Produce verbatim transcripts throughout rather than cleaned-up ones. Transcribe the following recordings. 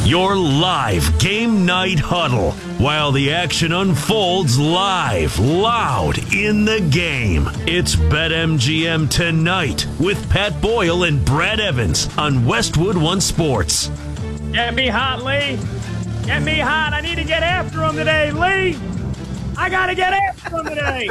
Your live game night huddle while the action unfolds live, loud in the game. It's BetMGM Tonight with Pat Boyle and Brad Evans on Westwood One Sports. Get me hot, Lee. Get me hot. I need to get after him today, Lee. I got to get after him today.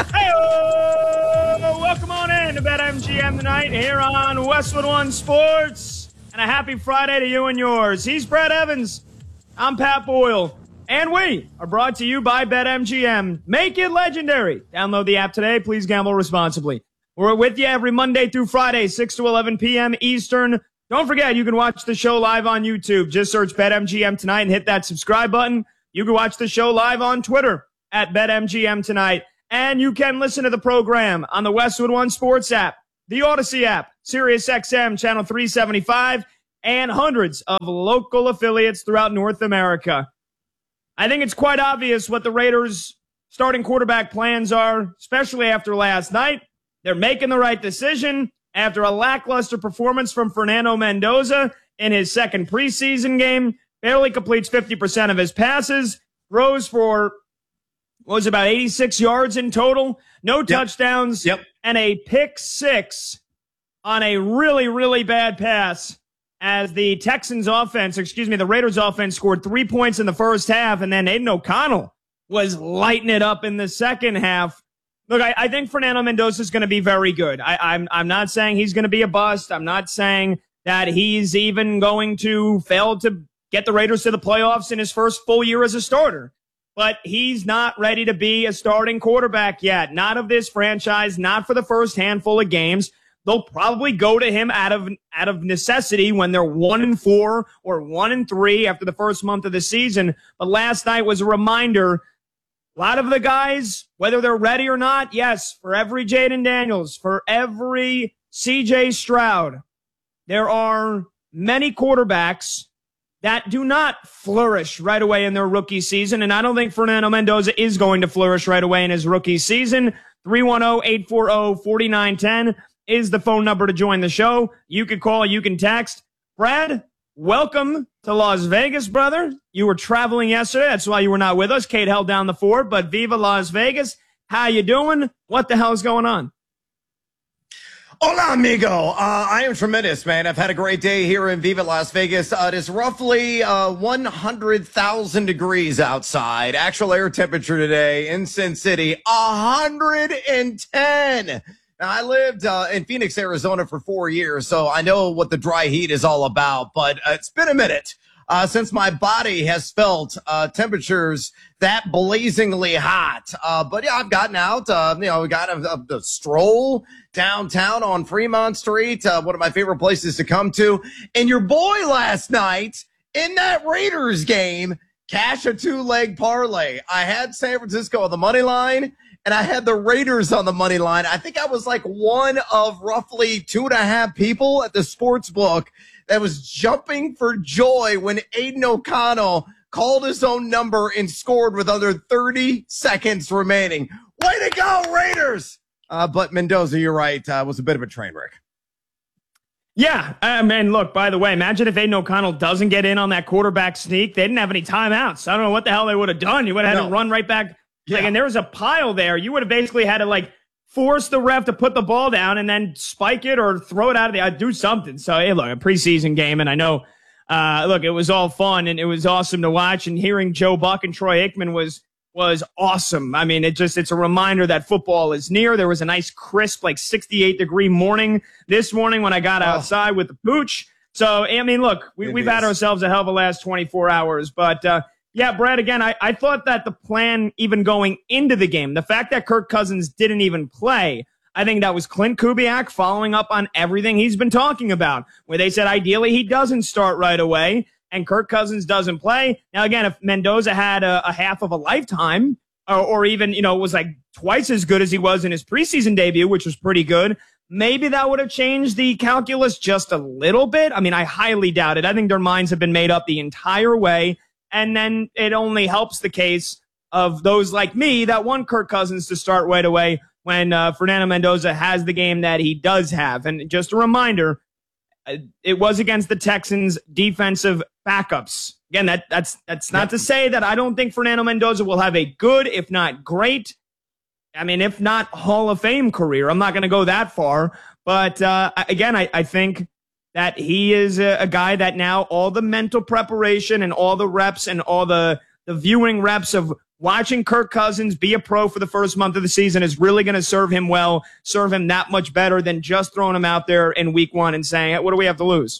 Hey-oh! Welcome on in to BetMGM Tonight here on Westwood One Sports. And a happy Friday to you and yours. He's Brad Evans. I'm Pat Boyle. And we are brought to you by BetMGM. Make it legendary. Download the app today. Please gamble responsibly. We're with you every Monday through Friday, six to eleven p.m. Eastern. Don't forget, you can watch the show live on YouTube. Just search BetMGM Tonight and hit that subscribe button. You can watch the show live on Twitter at BetMGM Tonight. And you can listen to the program on the Westwood One Sports app, the Odyssey app, SiriusXM Channel three seventy-five, and hundreds of local affiliates throughout North America. I think it's quite obvious what the Raiders' starting quarterback plans are, especially after last night. They're making the right decision after a lackluster performance from Fernando Mendoza in his second preseason game. Barely completes fifty percent of his passes, throws for, what was it, about eighty-six yards in total, no yep. touchdowns, yep. and a pick six on a really, really bad pass as the Texans offense, excuse me, the Raiders offense scored three points in the first half, and then Aiden O'Connell was lighting it up in the second half. Look, I, I think Fernando Mendoza is going to be very good. I, I'm, I'm not saying he's going to be a bust. I'm not saying that he's even going to fail to get the Raiders to the playoffs in his first full year as a starter. But he's not ready to be a starting quarterback yet. Not of this franchise, not for the first handful of games. They'll probably go to him out of out of necessity when they're one and four or one and three after the first month of the season. But last night was a reminder. A lot of the guys, whether they're ready or not, yes, for every Jaden Daniels, for every C J Stroud, there are many quarterbacks that do not flourish right away in their rookie season. And I don't think Fernando Mendoza is going to flourish right away in his rookie season. three one zero, eight four zero, four nine one zero is the phone number to join the show. You can call, you can text. Brad, welcome to Las Vegas, brother. You were traveling yesterday. That's why you were not with us. Kate held down the fort, but Viva Las Vegas. How you doing? What the hell is going on? Hola, amigo. Uh, I am tremendous, man. I've had a great day here in Viva Las Vegas. Uh, it is roughly uh, one hundred thousand degrees outside. Actual air temperature today in Sin City, one hundred ten. Now, I lived uh, in Phoenix, Arizona for four years, so I know what the dry heat is all about. But uh, it's been a minute uh, since my body has felt uh, temperatures that blazingly hot. Uh, but yeah, I've gotten out. Uh, you know, we got a, a, a stroll downtown on Fremont Street, uh, one of my favorite places to come to. And your boy last night in that Raiders game, cash a two-leg parlay. I had San Francisco on the money line, and I had the Raiders on the money line. I think I was like one of roughly two and a half people at the sports book that was jumping for joy when Aiden O'Connell called his own number and scored with under thirty seconds remaining. Way to go, Raiders! Uh, but Mendoza, you're right, uh, was a bit of a train wreck. Yeah, I mean, look, by the way, imagine if Aiden O'Connell doesn't get in on that quarterback sneak. They didn't have any timeouts. I don't know what the hell they would have done. You would have had no. to run right back. Yeah. Like, and there was a pile there. You would have basically had to, like, force the ref to put the ball down and then spike it or throw it out of the, I'd do something. So, hey, look, a preseason game, and I know, uh, look, it was all fun and it was awesome to watch, and hearing Joe Buck and Troy Aikman was, was awesome. I mean, it just, it's a reminder that football is near. There was a nice crisp, like sixty-eight degree morning this morning when I got oh. outside with the pooch. So, I mean, look, we, we've is. had ourselves a hell of a last twenty-four hours, but, uh, yeah, Brad, again, I, I thought that the plan even going into the game, the fact that Kirk Cousins didn't even play, I think that was Clint Kubiak following up on everything he's been talking about, where they said ideally he doesn't start right away and Kirk Cousins doesn't play. Now, again, if Mendoza had a, a half of a lifetime or, or even, you know, was like twice as good as he was in his preseason debut, which was pretty good, maybe that would have changed the calculus just a little bit. I mean, I highly doubt it. I think their minds have been made up the entire way. And then it only helps the case of those like me that want Kirk Cousins to start right away when uh, Fernando Mendoza has the game that he does have. And just a reminder, it was against the Texans' defensive backups. Again, that that's that's not to say that I don't think Fernando Mendoza will have a good, if not great, I mean, if not Hall of Fame career. I'm not going to go that far. But uh, again, I, I think that he is a, a guy that now all the mental preparation and all the reps and all the, the viewing reps of watching Kirk Cousins be a pro for the first month of the season is really going to serve him well, serve him that much better than just throwing him out there in week one and saying, what do we have to lose?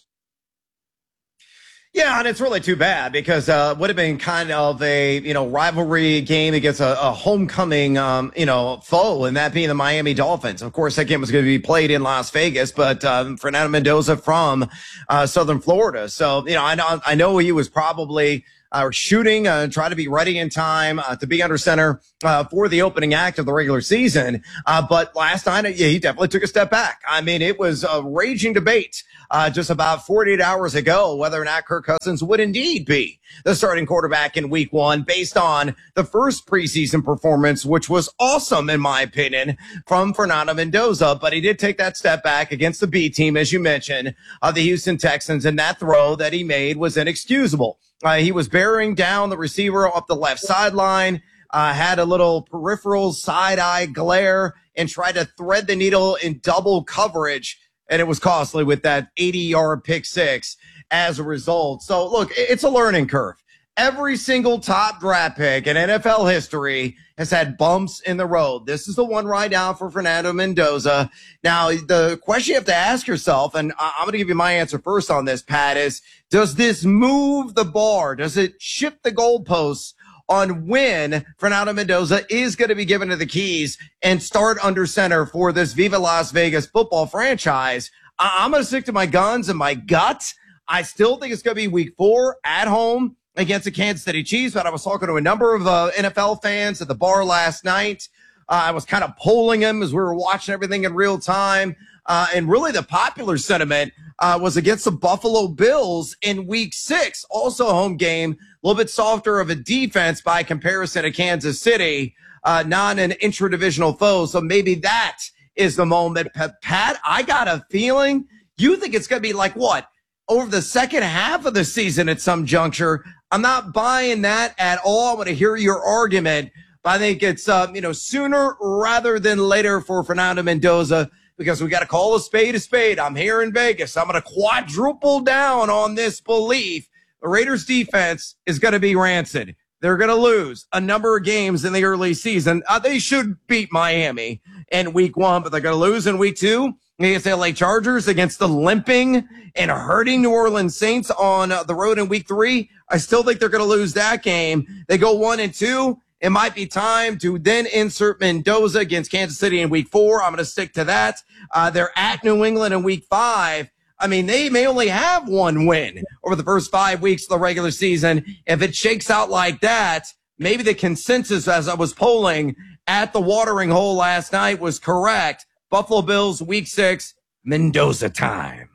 Yeah, and it's really too bad because uh, it would have been kind of a, you know, rivalry game against a, a homecoming, um, you know, foe, and that being the Miami Dolphins. Of course, that game was going to be played in Las Vegas, but um, Fernando Mendoza from uh, Southern Florida. So, you know, I know, I know he was probably uh, shooting, uh, try to be ready in time uh, to be under center uh, for the opening act of the regular season. Uh, but last night, yeah, he definitely took a step back. I mean, it was a raging debate Uh, just about forty-eight hours ago, whether or not Kirk Cousins would indeed be the starting quarterback in week one based on the first preseason performance, which was awesome, in my opinion, from Fernando Mendoza. But he did take that step back against the B team, as you mentioned, of the Houston Texans, and that throw that he made was inexcusable. Uh, he was bearing down the receiver up the left sideline, uh, had a little peripheral side-eye glare, and tried to thread the needle in double coverage. And it was costly with that eighty-yard pick six as a result. So, look, it's a learning curve. Every single top draft pick in N F L history has had bumps in the road. This is the one right now for Fernando Mendoza. Now, the question you have to ask yourself, and I'm going to give you my answer first on this, Pat, is does this move the bar? Does it shift the goalposts on when Fernando Mendoza is going to be given to the keys and start under center for this Viva Las Vegas football franchise? I- I'm going to stick to my guns and my gut. I still think it's going to be week four at home against the Kansas City Chiefs, but I was talking to a number of uh, N F L fans at the bar last night. Uh, I was kind of polling them as we were watching everything in real time. Uh, and really the popular sentiment uh, was against the Buffalo Bills in week six, also a home game, a little bit softer of a defense by comparison to Kansas City, uh, not an intra-divisional foe. So maybe that is the moment. Pat, I got a feeling you think it's going to be like what? Over the second half of the season at some juncture. I'm not buying that at all. I want to hear your argument, but I think it's, uh, you know, sooner rather than later for Fernando Mendoza, because we got to call a spade a spade. I'm here in Vegas. I'm going to quadruple down on this belief. The Raiders defense is going to be rancid. They're going to lose a number of games in the early season. Uh, they should beat Miami in week one, but they're going to lose in week two against the L A Chargers, against the limping and hurting New Orleans Saints on uh, the road in week three. I still think they're going to lose that game. They go one and two. It might be time to then insert Mendoza against Kansas City in week four. I'm going to stick to that. Uh, they're at New England in week five. I mean, they may only have one win over the first five weeks of the regular season. If it shakes out like that, maybe the consensus as I was polling at the watering hole last night was correct. Buffalo Bills, week six, Mendoza time.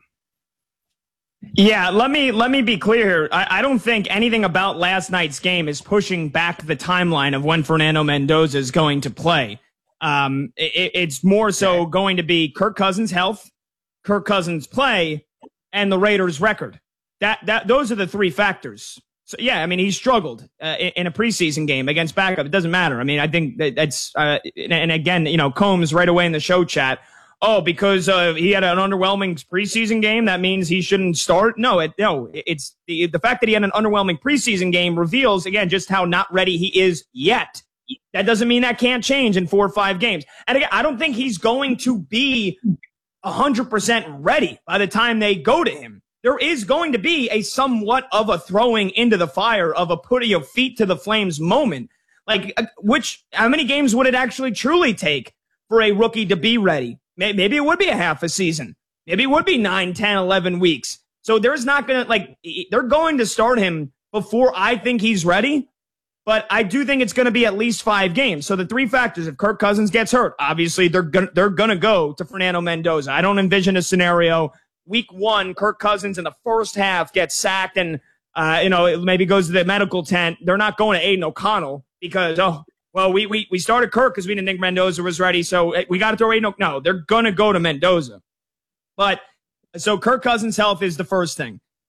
Yeah, let me let me be clear here. I, I don't think anything about last night's game is pushing back the timeline of when Fernando Mendoza is going to play. Um, it, it's more so going to be Kirk Cousins' health, Kirk Cousins' play, and the Raiders' record. That that those are the three factors. So yeah, I mean he struggled uh, in, in a preseason game against backup. It doesn't matter. I mean I think that that's uh, and again you know Combs right away in the show chat. Oh, because uh, he had an underwhelming preseason game, that means he shouldn't start? No, it, no. It's the the fact that he had an underwhelming preseason game reveals, again, just how not ready he is yet. That doesn't mean that can't change in four or five games. And again, I don't think he's going to be one hundred percent ready by the time they go to him. There is going to be a somewhat of a throwing into the fire, of a putting your feet to the flames moment. Like, which, how many games would it actually truly take for a rookie to be ready? Maybe it would be a half a season. Maybe it would be nine, ten, eleven weeks. So there's not going to, like, they're going to start him before I think he's ready. But I do think it's going to be at least five games. So the three factors, if Kirk Cousins gets hurt, obviously they're going they're going to go to Fernando Mendoza. I don't envision a scenario week one, Kirk Cousins in the first half gets sacked and, uh, you know, it maybe goes to the medical tent. They're not going to Aiden O'Connell because, oh, well, we we we started Kirk because we didn't think Mendoza was ready, so we got to throw Aiden. No, they're going to go to Mendoza. But so Kirk Cousins' health is the first thing.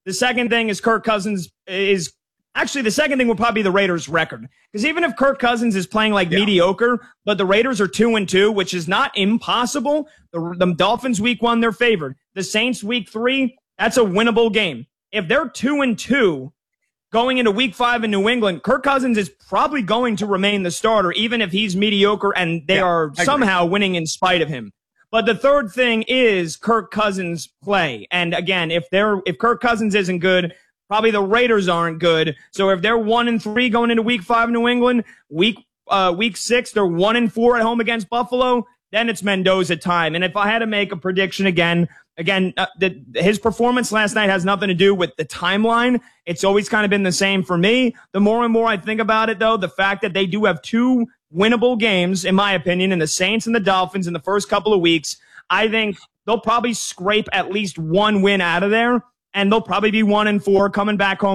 The second thing is Kirk Cousins is actually the second thing will probably be the Raiders' record. Because even if Kirk Cousins is playing like yeah. mediocre, but the Raiders are two and two, which is not impossible. The, the Dolphins week one, they're favored. The Saints week three, that's a winnable game. If they're two and two going into week five in New England, Kirk Cousins is probably going to remain the starter, even if he's mediocre and they yeah, are somehow winning in spite of him. But the third thing is Kirk Cousins' play. And again, if they're if Kirk Cousins isn't good, probably the Raiders aren't good. So if they're one and three going into week five in New England, week uh, week six they're one and four at home against Buffalo, then it's Mendoza time. And if I had to make a prediction again, again, uh, the, his performance last night has nothing to do with the timeline. It's always kind of been the same for me. The more and more I think about it, though, the fact that they do have two winnable games, in my opinion, in the Saints and the Dolphins in the first couple of weeks, I think they'll probably scrape at least one win out of there, and they'll probably be one and four coming back home.